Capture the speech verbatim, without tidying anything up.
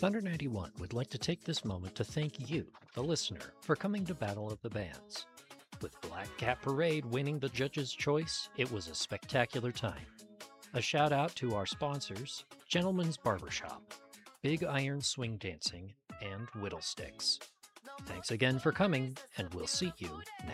Thunder ninety-one would like to take this moment to thank you, the listener, for coming to Battle of the Bands. With Black Cat Parade winning the judge's choice, it was a spectacular time. A shout out to our sponsors, Gentleman's Barbershop, Big Iron Swing Dancing, and Whittlesticks. Thanks again for coming, and we'll see you next